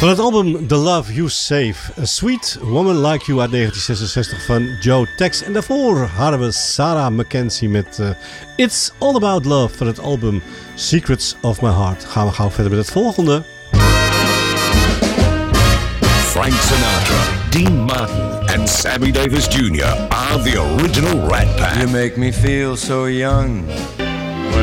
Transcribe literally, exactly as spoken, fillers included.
Van het album The Love You Save, A Sweet Woman Like You uit negentien zesenzestig van Joe Tex. En daarvoor hadden we Sarah McKenzie met uh, It's All About Love van het album Secrets of My Heart. Gaan we gauw verder met het volgende. Frank Sinatra, Dean Martin and Sammy Davis Junior are the original Rat Pack. You make me feel so young.